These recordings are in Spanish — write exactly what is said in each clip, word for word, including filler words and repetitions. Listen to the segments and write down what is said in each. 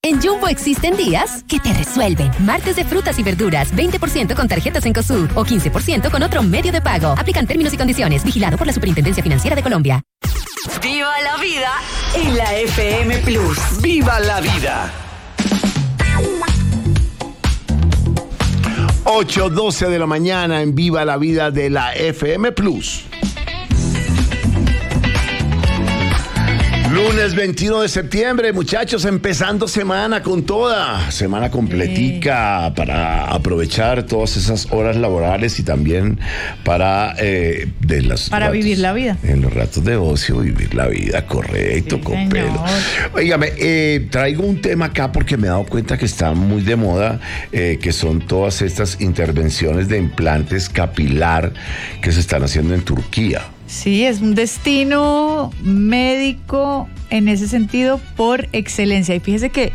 En Jumbo existen días que te resuelven. Martes de frutas y verduras, veinte por ciento con tarjetas en Cosur o quince por ciento con otro medio de pago. Aplican términos y condiciones. Vigilado por la Superintendencia Financiera de Colombia. ¡Viva la vida en la F M Plus! ¡Viva la vida! ocho doce de la mañana en Viva la Vida de la F M Plus. Lunes veintiuno de septiembre, muchachos, empezando semana con toda, semana completica sí. Para aprovechar todas esas horas laborales y también para eh, de las para ratos, vivir la vida. En los ratos de ocio, vivir la vida, correcto, sí, con señor. Pelo. Óigame, eh, traigo un tema acá porque me he dado cuenta que está muy de moda, eh, que son todas estas intervenciones de implantes capilar que se están haciendo en Turquía. Sí, es un destino médico en ese sentido por excelencia. Y fíjese que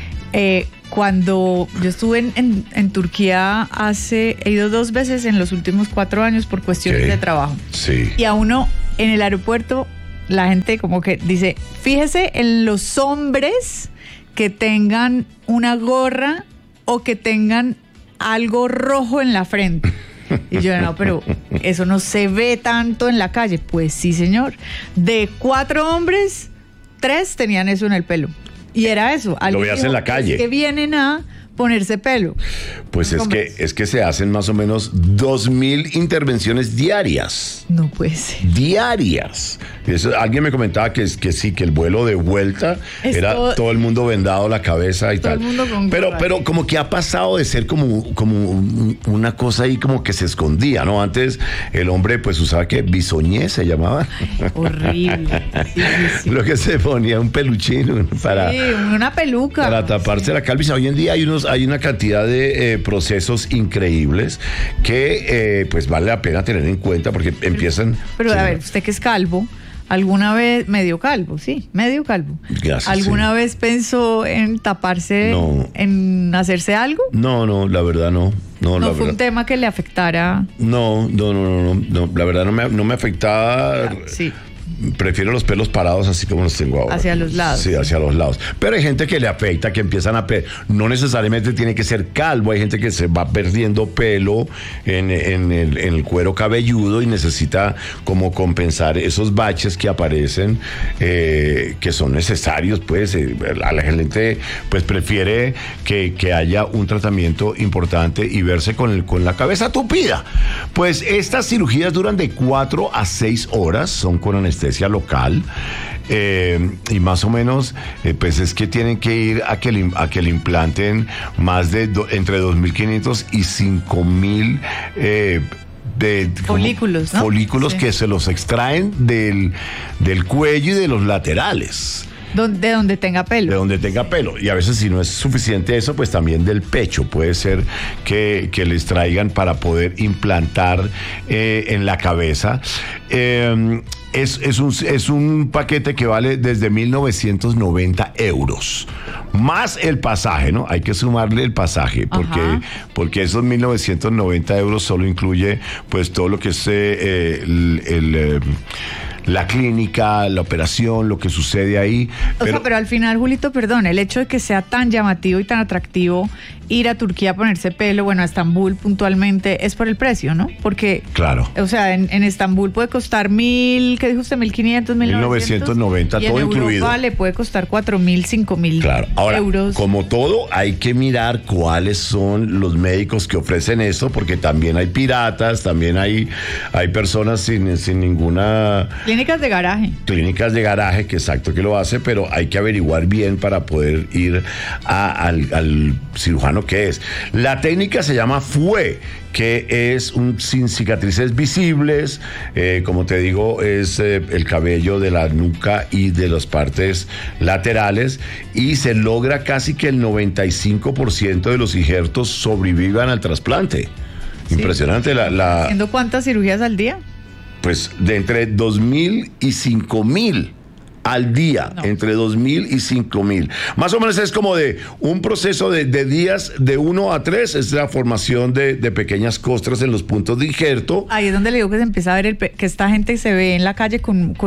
eh, cuando yo estuve en, en, en Turquía hace, he ido dos veces en los últimos cuatro años por cuestiones sí, de trabajo. Sí. Y a uno en el aeropuerto la gente como que dice, fíjese en los hombres que tengan una gorra o que tengan algo rojo en la frente. Y yo, no, pero eso no se ve tanto en la calle. Pues sí, señor. De cuatro hombres, tres tenían eso en el pelo. Y era eso. Lo veías en la calle. Que vienen a ponerse pelo. Pues es que, es que se hacen más o menos dos mil intervenciones diarias. No puede ser. Diarias. Eso, alguien me comentaba que, que sí, que el vuelo de vuelta es era todo, todo el mundo vendado la cabeza y todo tal. El mundo con pero, pero como que ha pasado de ser como, como una cosa ahí como que se escondía, ¿no? Antes el hombre pues usaba que bisoñé se llamaba. Ay, horrible. Sí, sí, sí. Lo que se ponía un peluchín para, sí, una peluca. Para taparse sí. la calvicie. Hoy en día hay unos hay una cantidad de eh, procesos increíbles que eh, pues vale la pena tener en cuenta porque pero, empiezan... Pero sí, a ver, usted que es calvo, ¿alguna vez, medio calvo, sí, medio calvo? Gracias. ¿Alguna sí. vez pensó en taparse, no. en hacerse algo? No, no, la verdad no. No, no la fue verdad. un tema que le afectara. No, no, no, no, no, no la verdad no me, no me afectaba. Ah, sí. Prefiero los pelos parados así como los tengo ahora. Hacia los lados. Sí, hacia los lados. Pero hay gente que le afecta, que empiezan a... Pe- no necesariamente tiene que ser calvo. Hay gente que se va perdiendo pelo en, en, el, en el cuero cabelludo y necesita como compensar esos baches que aparecen, eh, que son necesarios, pues. Eh, a la gente pues prefiere que, que haya un tratamiento importante y verse con, el, con la cabeza tupida. Pues estas cirugías duran de cuatro a seis horas, son con anestesia local eh, y más o menos eh, pues es que tienen que ir a que le, a que le implanten más de do, entre dos mil quinientos y cinco mil eh, de folículos, ¿no? folículos sí. que se los extraen del, del cuello y de los laterales. De donde tenga pelo. De donde tenga pelo. Y a veces si no es suficiente eso, pues también del pecho. Puede ser que, que les traigan para poder implantar eh, en la cabeza. Eh, es, es, un, es un paquete que vale desde mil novecientos noventa euros. Más el pasaje, ¿no? Hay que sumarle el pasaje, porque, porque esos mil novecientos noventa euros solo incluye pues todo lo que es eh, el... el eh, la clínica, la operación, lo que sucede ahí. O pero, sea, pero al final, Julito, perdón, el hecho de que sea tan llamativo y tan atractivo ir a Turquía a ponerse pelo, bueno, a Estambul puntualmente, es por el precio, ¿no? Porque, claro. O sea, en, en Estambul puede costar mil, ¿qué dijo usted? Mil quinientos, mil novecientos noventa, todo incluido. Y en Europa le puede costar cuatro mil, cinco mil claro. Ahora, euros. Como todo, hay que mirar cuáles son los médicos que ofrecen esto, porque también hay piratas, también hay, hay personas sin, sin ninguna... Clínicas de garaje. Clínicas de garaje, que exacto que lo hace, pero hay que averiguar bien para poder ir a, al, al cirujano que es. La técnica se llama F U E, que es un sin cicatrices visibles, eh, como te digo, es eh, el cabello de la nuca y de las partes laterales, y se logra casi que el noventa y cinco por ciento de los injertos sobrevivan al trasplante. Sí. Impresionante. La, la, ¿Haciendo cuántas cirugías al día? Pues de entre dos mil y cinco mil al día, no. entre dos mil y cinco mil. Más o menos es como de un proceso de, de días de uno a tres, es la formación de, de pequeñas costras en los puntos de injerto. Ahí es donde le digo que se empieza a ver el pe- que esta gente se ve en la calle con, con unas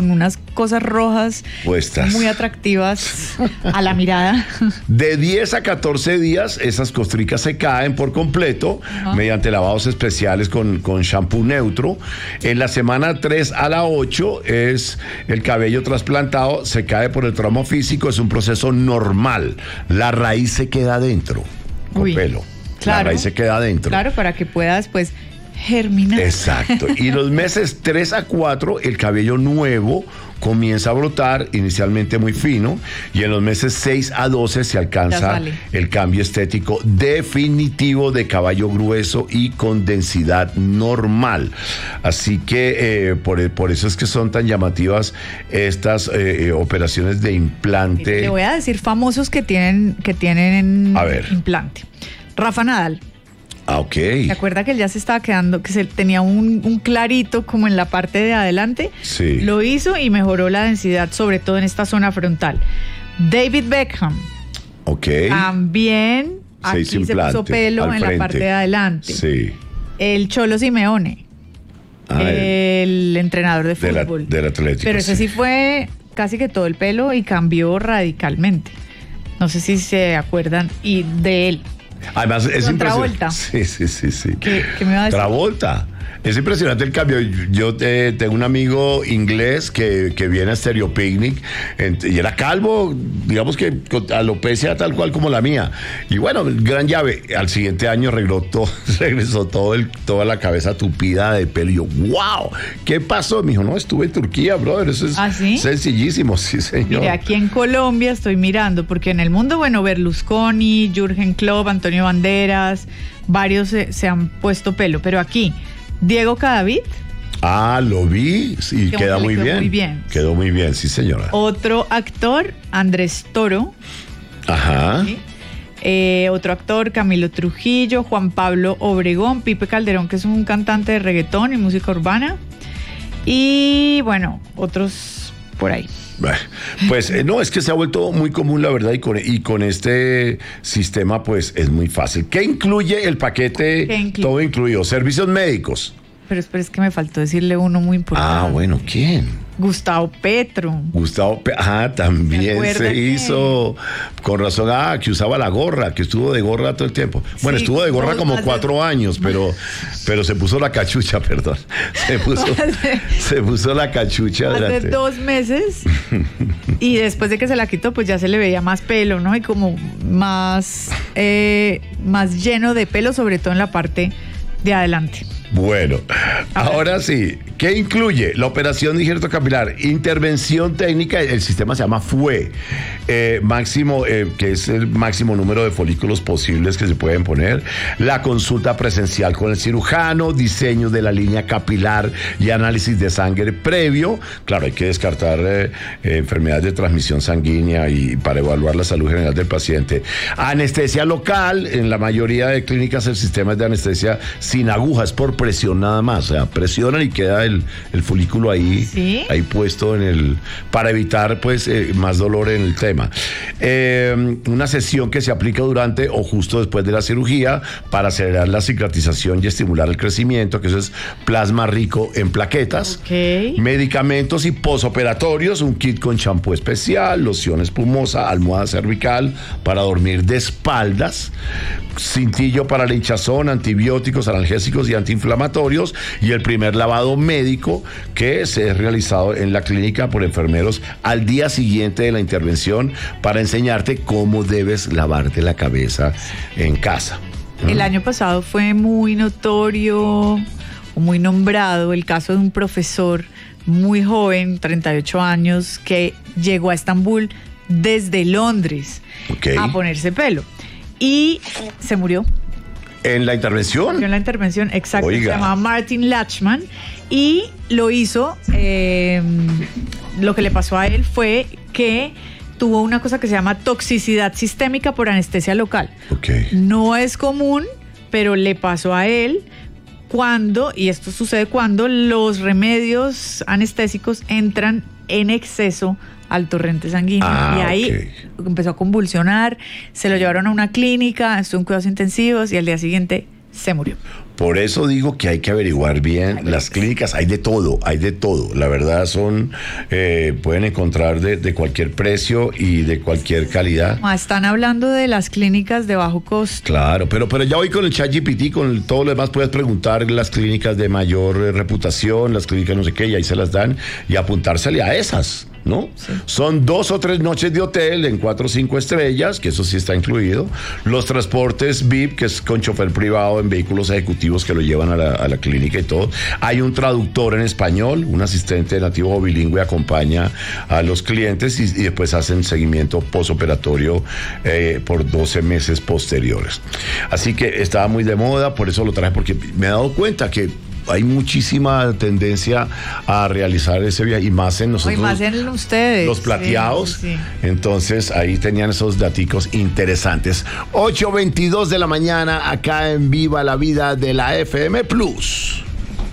cosas rojas Puestas. muy atractivas a la mirada. De diez a catorce días, esas costricas se caen por completo uh-huh. mediante lavados especiales con, con shampoo neutro. En la semana tres a la ocho es el cabello trasplantado, se cae por el trauma físico, es un proceso normal. La raíz se queda adentro, con Uy, pelo. Claro, la raíz se queda adentro. Claro, para que pueda después germinar. Exacto. Y los meses tres a cuatro, el cabello nuevo comienza a brotar, inicialmente muy fino, y en los meses seis a doce se alcanza el cambio estético definitivo de cabello grueso y con densidad normal. Así que eh, por, por eso es que son tan llamativas estas eh, operaciones de implante. Le voy a decir famosos que tienen, que tienen a ver. implante. Rafa Nadal. Ah, ok. ¿Se acuerda que él ya se estaba quedando, que se tenía un, un clarito como en la parte de adelante? Sí. Lo hizo y mejoró la densidad, sobre todo en esta zona frontal. David Beckham. Ok. También se aquí hizo se implante, puso pelo en frente. la parte de adelante. Sí. El Cholo Simeone. Ah, el, el entrenador de de fútbol. La, del Atlético. Pero ese sí. sí fue casi que todo el pelo y cambió radicalmente. No sé si se acuerdan y de él. Además, es impresionante. Travolta. Sí, sí, sí, sí. ¿Qué, qué me va a decir? Travolta. Es impresionante el cambio. Yo eh, tengo un amigo inglés que, que viene a Stereo Picnic y era calvo, digamos que con alopecia tal cual como la mía. Y bueno, gran llave. Al siguiente año regresó todo, regresó todo el, toda la cabeza tupida de pelo. Y yo, wow, ¿qué pasó? Me dijo, no, estuve en Turquía, brother. Eso es ¿Ah, sí? sencillísimo, sí, señor. Mire, aquí en Colombia estoy mirando, porque en el mundo, bueno, Berlusconi, Jürgen Klopp, Antonio Banderas, varios se, se han puesto pelo, pero aquí Diego Cadavid. Ah, lo vi y queda muy quedó bien. muy bien. Quedó muy bien, sí, señora. Otro actor, Andrés Toro. Ajá. ¿Sí? Eh, otro actor, Camilo Trujillo, Juan Pablo Obregón, Pipe Calderón, que es un cantante de reggaetón y música urbana. Y bueno, otros por ahí. Pues eh, no, es que se ha vuelto muy común, la verdad, y con, y con este sistema, pues es muy fácil. ¿Qué incluye el paquete? ¿Qué incluye? Todo incluido. Servicios médicos. Pero espera, es que me faltó decirle uno muy importante. Ah, bueno, ¿quién? Gustavo Petro. Gustavo Petro. Ah, también se que... hizo. Con razón, ah, que usaba la gorra, que estuvo de gorra todo el tiempo. Bueno, sí, estuvo de gorra como cuatro de... años, pero, pero se puso la cachucha, perdón. Se puso, hace, se puso la cachucha. Hace durante... dos meses. Y después de que se la quitó, pues ya se le veía más pelo, ¿no? Y como más, eh, más lleno de pelo, sobre todo en la parte de adelante. Bueno, ahora sí, ¿qué incluye? La operación de injerto capilar, intervención técnica, el sistema se llama F U E, eh, máximo, eh, que es el máximo número de folículos posibles que se pueden poner, la consulta presencial con el cirujano, diseño de la línea capilar y análisis de sangre previo. Claro, hay que descartar eh, eh, enfermedades de transmisión sanguínea y para evaluar la salud general del paciente. Anestesia local, en la mayoría de clínicas el sistema es de anestesia sin agujas, por presión nada más, o sea, presionan y queda el, el folículo ahí, ¿sí? ahí puesto en el, para evitar pues eh, más dolor en el tema. Eh, una sesión que se aplica durante o justo después de la cirugía para acelerar la cicatrización y estimular el crecimiento, que eso es plasma rico en plaquetas. Okay. Medicamentos y posoperatorios, un kit con champú especial, loción espumosa, almohada cervical para dormir de espaldas, cintillo para la hinchazón, antibióticos, analgésicos y antiinflamatorios, y el primer lavado médico que se es realizado en la clínica por enfermeros al día siguiente de la intervención para enseñarte cómo debes lavarte la cabeza en casa. El ¿Mm? año pasado fue muy notorio o muy nombrado el caso de un profesor muy joven, treinta y ocho años, que llegó a Estambul desde Londres okay. a ponerse pelo y se murió. ¿En la intervención? En la intervención, exacto. Oiga. Se llamaba Martin Lachman y lo hizo, eh, lo que le pasó a él fue que tuvo una cosa que se llama toxicidad sistémica por anestesia local. Okay. No es común, pero le pasó a él cuando, y esto sucede cuando los remedios anestésicos entran en exceso al torrente sanguíneo. Ah, y ahí okay. empezó a convulsionar, se lo llevaron a una clínica, estuvo en cuidados intensivos y al día siguiente se murió. Por eso digo que hay que averiguar bien las clínicas, hay de todo, hay de todo. La verdad son, eh, pueden encontrar de, de cualquier precio y de cualquier calidad. Ah, están hablando de las clínicas de bajo costo. Claro, pero, pero ya hoy con el ChatGPT, con el, todo lo demás, puedes preguntar las clínicas de mayor eh, reputación, las clínicas no sé qué, y ahí se las dan, y apuntársele a esas, ¿no? Sí. Son dos o tres noches de hotel en cuatro o cinco estrellas, que eso sí está incluido. Los transportes V I P, que es con chofer privado en vehículos ejecutivos que lo llevan a la, a la clínica y todo. Hay un traductor en español, un asistente nativo o bilingüe acompaña a los clientes y, y después hacen seguimiento postoperatorio eh, por doce meses posteriores. Así que estaba muy de moda, por eso lo traje, porque me he dado cuenta que hay muchísima tendencia a realizar ese viaje y más en nosotros. Y más en ustedes. Los plateados. Sí, sí. Entonces ahí tenían esos daticos interesantes. ocho veintidós de la mañana acá en Viva la Vida de la F M Plus.